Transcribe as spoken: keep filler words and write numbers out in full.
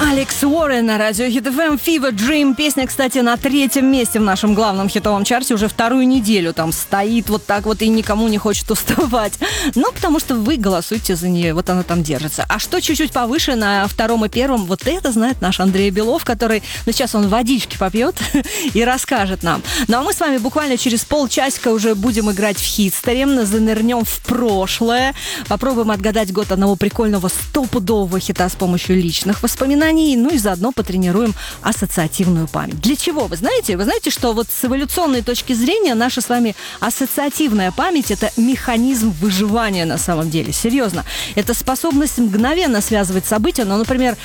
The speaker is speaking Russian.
Алекс Уоррен на радио Хит эф эм, Fever Dream. Песня, кстати, на третьем месте в нашем главном хитовом чарте уже вторую неделю. Там стоит вот так вот и никому не хочет уставать. Ну, потому что вы голосуете за нее, вот она там держится. А что чуть-чуть повыше на втором и первом, вот это знает наш Андрей Белов, который, ну, сейчас он водички попьет и расскажет нам. Ну, а мы с вами буквально через полчасика уже будем играть в хитстере, занырнем в прошлое, попробуем отгадать год одного прикольного стопудового хита с помощью личных воспоминаний. Ну и заодно потренируем ассоциативную память. Для чего? Вы знаете? Вы знаете, что вот с эволюционной точки зрения наша с вами ассоциативная память — это механизм выживания на самом деле. Серьезно. Это способность мгновенно связывать события. Ну, например,